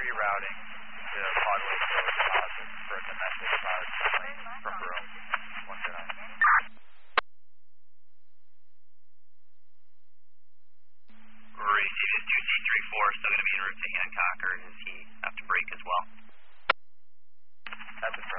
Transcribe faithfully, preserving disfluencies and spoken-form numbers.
rerouting to Podway deposit for a domestic cloud plane from room one zero. Receiving two C three four, still going to be en route to Hancock, or does he have to break as well? That's a